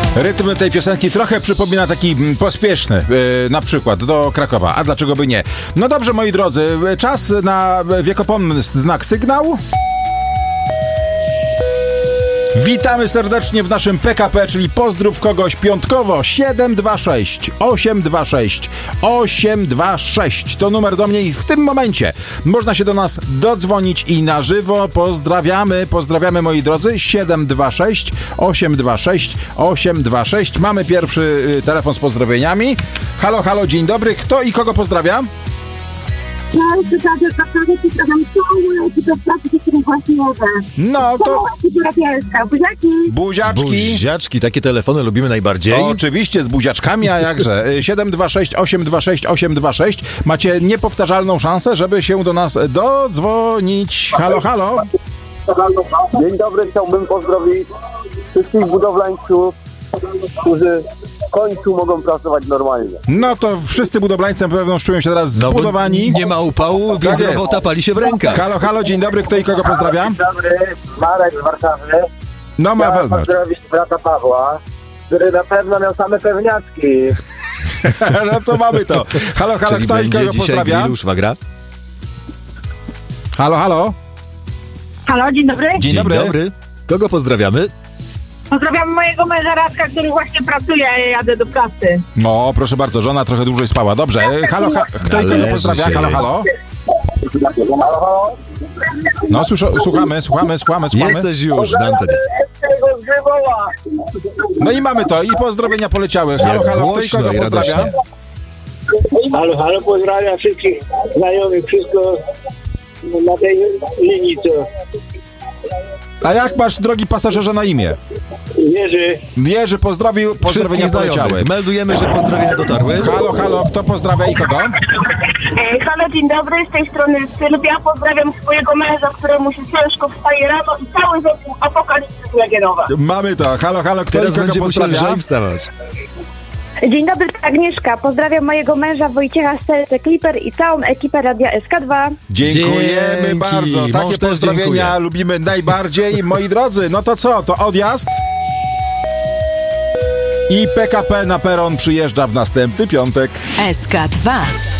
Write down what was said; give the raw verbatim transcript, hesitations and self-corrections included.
Rytm tej piosenki trochę przypomina taki pospieszny, yy, na przykład do Krakowa. A dlaczego by nie? No dobrze, moi drodzy, czas na wiekopomny znak sygnał. Witamy serdecznie w naszym P K P, czyli pozdrów kogoś piątkowo. siedem dwa sześć osiem dwa sześć osiem dwa sześć to numer do mnie i w tym momencie można się do nas dodzwonić i na żywo. Pozdrawiamy, pozdrawiamy moi drodzy. siedem dwa sześć osiem dwa sześć osiem dwa sześć. Mamy pierwszy telefon z pozdrowieniami. Halo, halo, dzień dobry. Kto i kogo pozdrawia? No to... Buziaczki. Buziaczki, takie telefony lubimy najbardziej. To oczywiście z buziaczkami, a jakże. siedem dwa sześć osiem dwa sześć osiem dwa sześć. Macie niepowtarzalną szansę, żeby się do nas dodzwonić. Halo, halo. Dzień dobry, chciałbym pozdrowić wszystkich budowlańców, którzy w końcu mogą pracować normalnie. No to wszyscy budowlańcy na pewno czują się teraz No, zbudowani. Nie ma upału, więc Tak jest. robota pali się w rękach. Halo, halo, dzień dobry, kto i kogo pozdrawia? Dzień dobry, Marek z Warszawy. No ma Chciałem welmet. pozdrowić brata Pawła, który na pewno miał same pewniaczki. No to mamy to. Halo, halo, Czyli kto i będzie kogo dzisiaj pozdrawia? grill, szwagra. Halo, halo. Halo, dzień dobry. Dzień dobry. Kogo pozdrawiamy? Pozdrawiam mojego męża Radka, który właśnie pracuje, a ja jadę do pracy. No, proszę bardzo, żona trochę dłużej spała. Dobrze. Halo, ha, kto i kogo Należy pozdrawia? się. Halo, halo. Halo, halo. No, słysza, słuchamy, słuchamy, słuchamy, słuchamy. Jesteś już na antenie. Tego Grzyboła. No i mamy to. I pozdrowienia poleciały. Halo, halo, kto i Głośno kogo i pozdrawia? radośnie. Halo, halo, pozdrawiam wszystkich znajomych, wszystko na tej linii, co A jak masz, drogi pasażerze, na imię? Jerzy. Jerzy pozdrowił, pozdrowienia Wszystkich poleciały. znajomych. Meldujemy, że pozdrowienia dotarły. Halo, halo, kto pozdrawia i kogo? E, halo, dzień dobry, z tej strony Sylwia. Pozdrawiam swojego męża, któremu się ciężko wstaje rano i cały zespół Apokalipsy Legionowa. Mamy to. Halo, halo, kto Teraz i kogo będzie musiał pozdrawia? lżej wstawać. Dzień dobry, to Agnieszka. Pozdrawiam mojego męża Wojciecha z T S C Clipper i całą ekipę Radia S K dwa. Dziękujemy Dzięki. bardzo. Takie Mąż też pozdrowienia dziękuję. lubimy najbardziej. Moi drodzy, no to co? To odjazd? I P K P na peron przyjeżdża w następny piątek. S K dwa.